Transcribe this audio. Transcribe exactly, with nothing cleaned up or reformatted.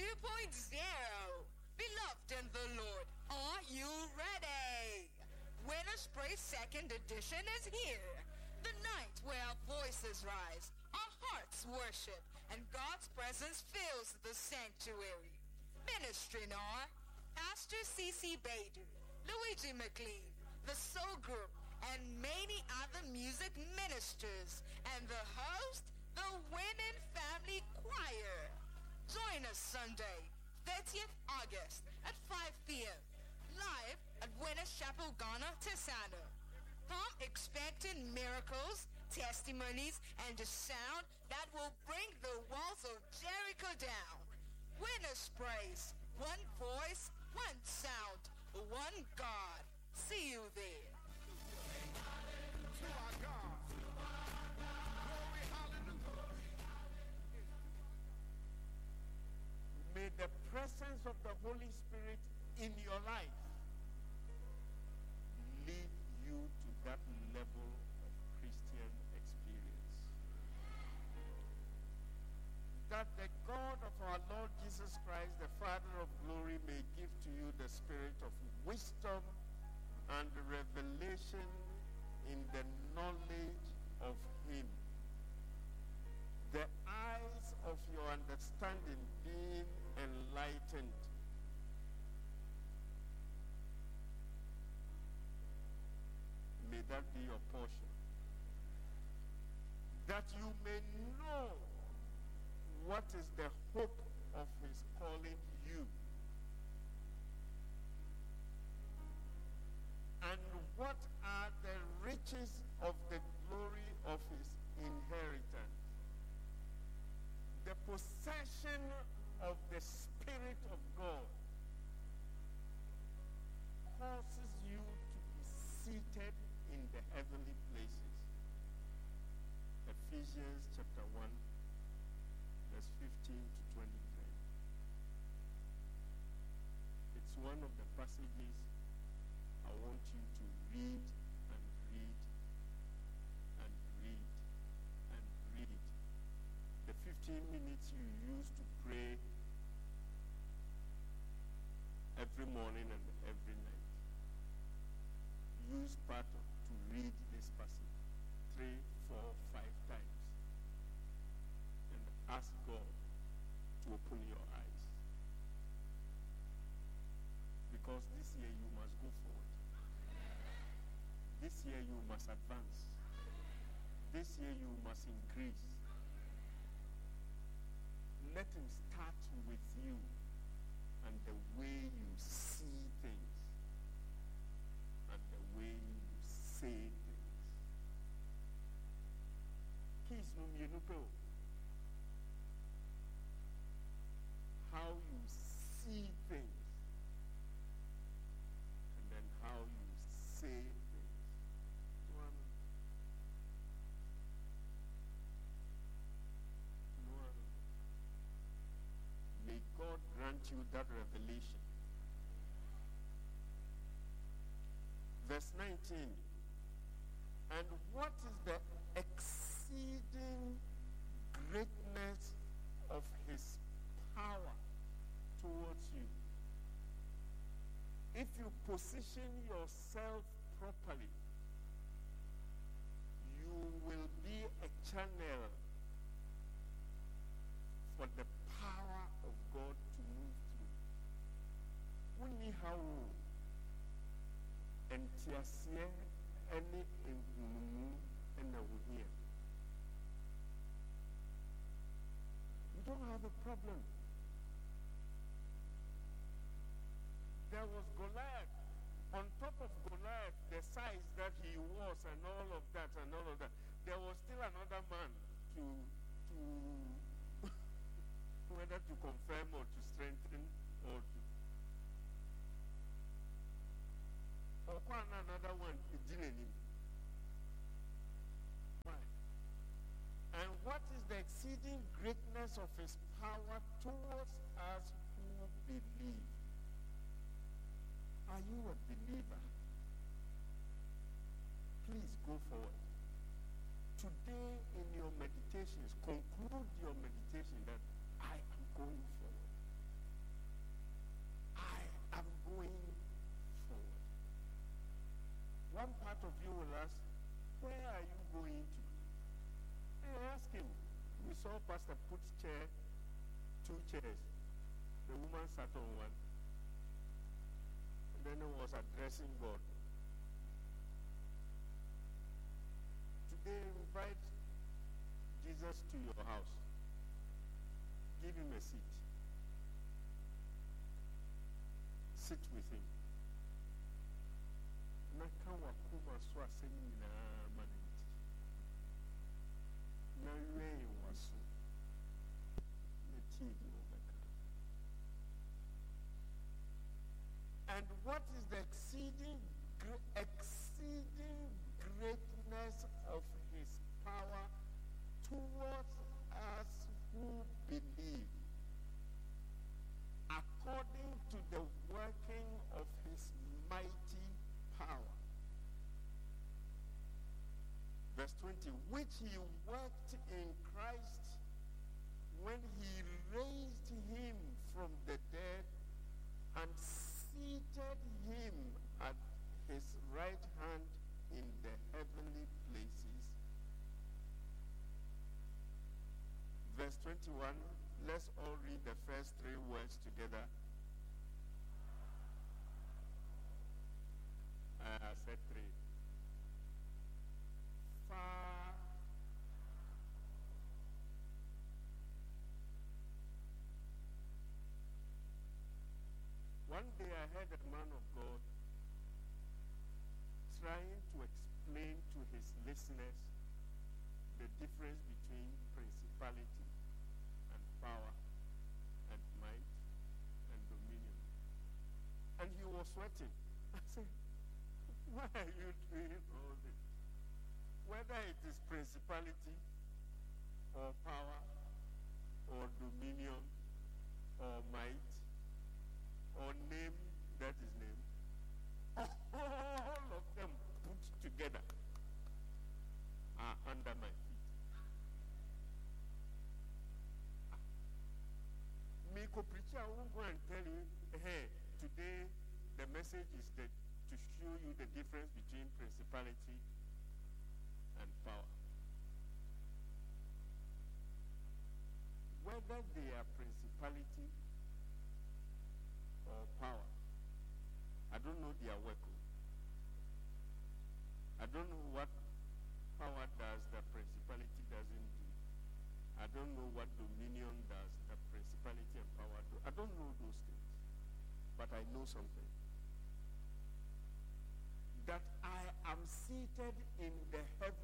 point oh. Beloved in the Lord, are you ready? Winter Spray second edition is here. The night where our voices rise, our hearts worship, and God's presence fills the sanctuary. Ministering are Pastor C C Badu, Luigi McLean, the Soul Group, and many other music ministers, and the host, the Winning Family Choir. Join us Sunday, thirtieth August at five p.m. live at Winners Chapel, Ghana, Tesano. Come expecting miracles, testimonies, and a sound that will bring the walls of Jericho down. Winners praise, one voice, one sound, one God. See you there. To our God. Glory, hallelujah. May the presence of the Holy Spirit in your life lead you to that level of Christian experience. That the God of our Lord Jesus Christ, the Father of glory, may give to you the spirit of wisdom and revelation in the knowledge of Him. The eyes of your understanding being enlightened. May that be your portion. That you may know what is the hope of His calling you. And what are the riches of the glory of His inheritance? The possession of the Spirit of God causes you to be seated in the heavenly places. Ephesians chapter one, verse fifteen to twenty-three. It's one of the passages I want you to read and read and read and read. The fifteen minutes you use to pray every morning and every night. Use part of to read this passage three, four, five times. And ask God to open your eyes. Because this year you must go forward. This year you must advance. This year you must increase. Let Him start with you and the way you see things and the way you say things. Keys no mienu pe o. How you see things and then how you say things. One. One. May God grant you that revelation. Verse nineteen. And what is the exceeding greatness of His power towards you? If you position yourself properly, you will be a channel for the power of God to move through. Wuni hawo entiasie ene enhunu ena wo here. You don't have a problem. There was Goliath. On top of Goliath, the size that he was and all of that and all of that, there was still another man to to whether to confirm or to strengthen or to or another one dealing him. Why? And what is the exceeding greatness of His power towards us who believe? Are you a believer? Please go forward. Today in your meditations, conclude your meditation that I am going forward. go into? And I asked him. We saw Pastor put chair, two chairs. The woman sat on one. And then he was addressing God. Today, invite Jesus to your house. Give him a seat. Sit with him. Naka wakuma so asemi na manenti. Na yue wasu. Neti obeka. And what is the exceeding exceeding greatness of his power towards us who believe, according to the working of his mighty power. Verse twenty, which he worked in Christ when he raised him from the dead and seated him at his right hand in the heavenly places. Verse twenty-one, let's all read the first three words together. I said three. Far. One day I heard a man of God trying to explain to his listeners the difference between principality and power and might and dominion. And he was sweating. I said, why are you doing all this? Whether it is principality or power or dominion or might or name, that is name, all of them put together are under my feet. Miko preacher, I won't go and tell you, hey, today the message is that to show you the difference between principality and power. Whether they are principality or power, I don't know their work. I don't know what power does that principality doesn't do. I don't know what dominion does that principality and power do. I don't know those things. But I know something. That I am seated in the heaven